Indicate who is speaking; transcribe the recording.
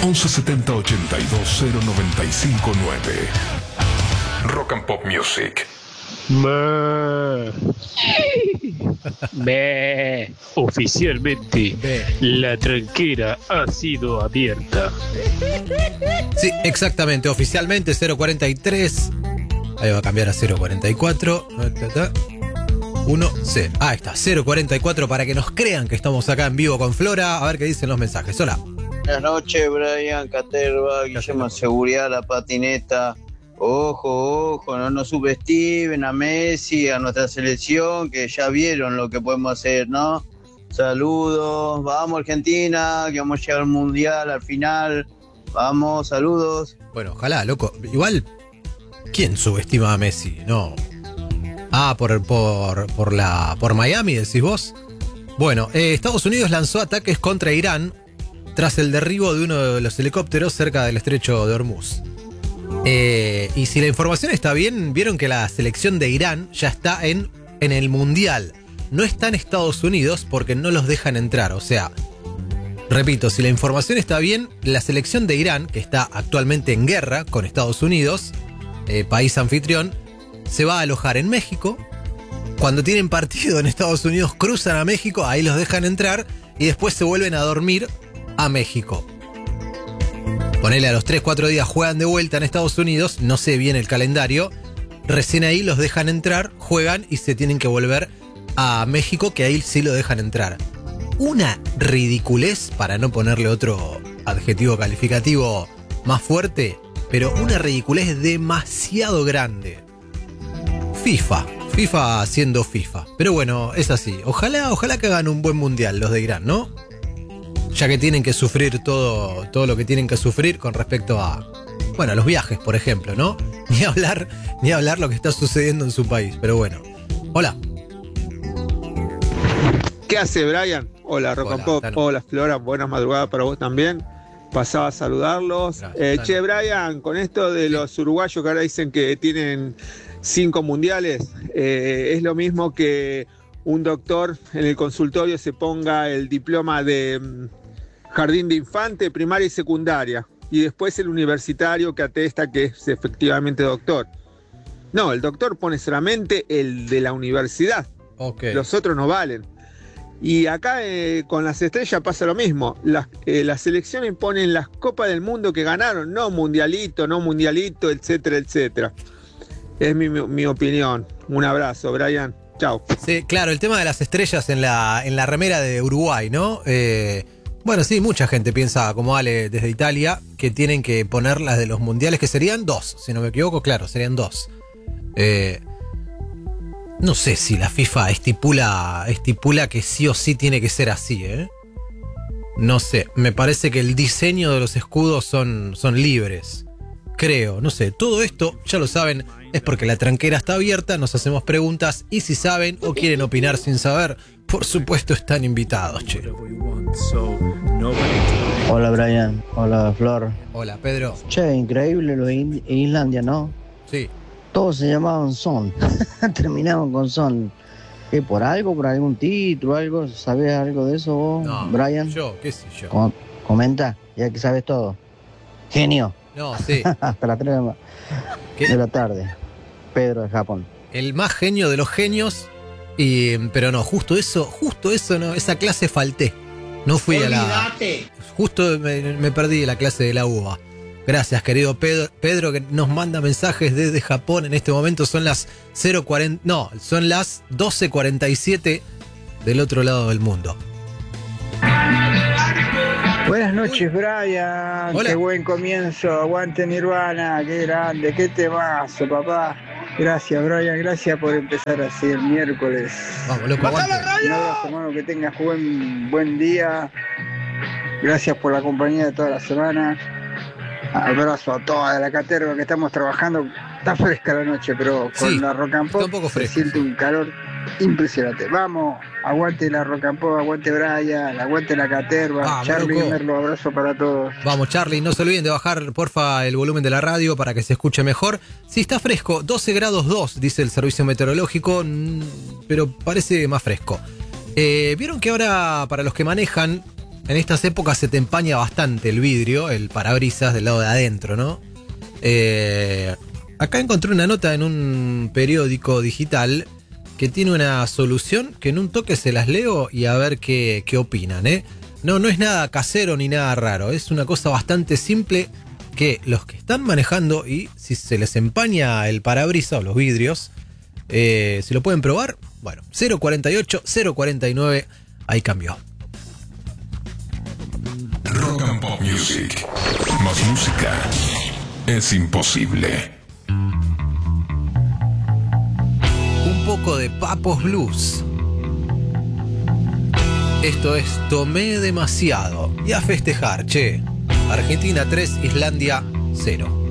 Speaker 1: 1170 82 0959. Rock and Pop Music.
Speaker 2: Oficialmente, la tranquera ha sido abierta.
Speaker 3: Sí, exactamente. Oficialmente 043. Ahí va a cambiar a 044. 1C. Ahí está, 044 para que nos crean que estamos acá en vivo con Flora. A ver qué dicen los mensajes. Hola.
Speaker 4: Buenas noches, Brian, Caterva, Guillermo Seguridad, La Patineta. Ojo, no nos subestimen a Messi, a nuestra selección, que ya vieron lo que podemos hacer, ¿no? Saludos, vamos Argentina, que vamos a llegar al Mundial, al final. Vamos, saludos.
Speaker 3: Bueno, ojalá, loco. Igual, ¿quién subestima a Messi? No. Ah, por Miami, decís vos. Bueno, Estados Unidos lanzó ataques contra Irán tras el derribo de uno de los helicópteros cerca del estrecho de Hormuz. Y si la información está bien, vieron que la selección de Irán ya está en el Mundial. No está en Estados Unidos porque no los dejan entrar. O sea, repito, si la información está bien, la selección de Irán, que está actualmente en guerra con Estados Unidos, país anfitrión, se va a alojar en México. Cuando tienen partido en Estados Unidos, cruzan a México, ahí los dejan entrar y después se vuelven a dormir a México. Ponele a los 3-4 días juegan de vuelta en Estados Unidos, no sé bien el calendario, recién ahí los dejan entrar, juegan y se tienen que volver a México, que ahí sí lo dejan entrar. Una ridiculez, para no ponerle otro adjetivo calificativo más fuerte, pero una ridiculez demasiado grande. FIFA haciendo FIFA. Pero bueno, es así. Ojalá que hagan un buen mundial los de Irán, ¿no? Ya que tienen que sufrir todo lo que tienen que sufrir con respecto a, bueno, a los viajes, por ejemplo, ¿no? Ni hablar lo que está sucediendo en su país. Pero bueno. Hola.
Speaker 5: ¿Qué hace, Brian? Hola, Rock and Pop. Hola, Flora. Buenas madrugadas para vos también. Pasaba a saludarlos. Che, Brian, con esto de los uruguayos que ahora dicen que tienen 5 mundiales, es lo mismo que un doctor en el consultorio se ponga el diploma de jardín de infante, primaria y secundaria, y después el universitario que atesta que es efectivamente doctor. No, el doctor pone solamente el de la universidad.
Speaker 3: Okay.
Speaker 5: Los otros no valen. Y acá con las estrellas pasa lo mismo. Las selecciones ponen las copas del mundo que ganaron, no mundialito, etcétera, etcétera. Es mi opinión. Un abrazo, Brian. Chao.
Speaker 3: Sí, claro, el tema de las estrellas en la remera de Uruguay, ¿no? Bueno, sí, mucha gente piensa, como Ale desde Italia, que tienen que poner las de los mundiales, que serían 2, si no me equivoco, claro, serían 2. No sé si la FIFA estipula que sí o sí tiene que ser así, ¿eh? No sé, me parece que el diseño de los escudos son libres. Creo, no sé, todo esto, ya lo saben, es porque la tranquera está abierta, nos hacemos preguntas y si saben o quieren opinar sin saber, por supuesto están invitados, che.
Speaker 6: Hola Brian, hola Flor.
Speaker 3: Hola Pedro.
Speaker 6: Che, increíble lo de Islandia, ¿no?
Speaker 3: Sí.
Speaker 6: Todos se llamaban Son, terminaban con Son. ¿Qué, por algún título, algo? ¿Sabes algo de eso vos,
Speaker 3: no,
Speaker 6: Brian?
Speaker 3: Yo, qué sé yo.
Speaker 6: Comenta, ya que sabes todo. Genio.
Speaker 3: No, sí.
Speaker 6: Hasta las 3 de la tarde. Pedro de Japón.
Speaker 3: El más genio de los genios. Pero no, justo eso no, esa clase falté. No fui Olvídate. Justo me perdí la clase de la uva. Gracias, querido Pedro, que nos manda mensajes desde Japón. En este momento son las 0:40. No, son las 12:47 del otro lado del mundo.
Speaker 7: Buenas noches, Brian.
Speaker 3: Hola.
Speaker 7: Qué buen comienzo. Aguante Nirvana. Qué grande. Qué temazo, papá. Gracias, Brian. Gracias por empezar así el miércoles.
Speaker 3: Vamos, loco, aguante.
Speaker 7: Un abrazo, hermano. Que tengas buen día. Gracias por la compañía de toda la semana. Abrazo a toda la caterva que estamos trabajando. Está fresca la noche, pero con
Speaker 3: sí,
Speaker 7: la Rock and Pop
Speaker 3: un poco
Speaker 7: se siente un calor impresionante. Vamos, aguante la Rock and Pop, aguante Brian, aguante la caterva. Charlie y Merlo, abrazo para todos.
Speaker 3: Vamos, Charlie, no se olviden de bajar, porfa, el volumen de la radio para que se escuche mejor. Sí, está fresco, 12 grados 2, dice el servicio meteorológico, pero parece más fresco. Vieron que ahora, para los que manejan, en estas épocas se te empaña bastante el vidrio, el parabrisas del lado de adentro, ¿no? Acá encontré una nota en un periódico digital que tiene una solución que en un toque se las leo y a ver qué opinan, ¿eh? No es nada casero ni nada raro, es una cosa bastante simple que los que están manejando y si se les empaña el parabrisas o los vidrios, si lo pueden probar, bueno, 048, 049, ahí cambió.
Speaker 1: Rock and Pop Music. Más música es imposible.
Speaker 3: Un poco de Papos Blues. Esto es Tomé Demasiado. Y a festejar, che. Argentina 3, Islandia 0.